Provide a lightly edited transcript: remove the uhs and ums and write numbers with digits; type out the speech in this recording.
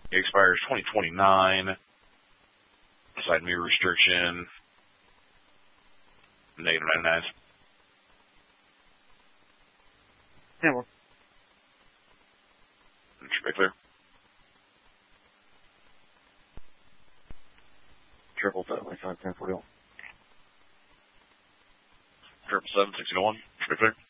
It expires 2029. Side mirror restriction. Negative 99. Yeah, well. Should be clear. 777, 1041. 777, 1601. Should be clear.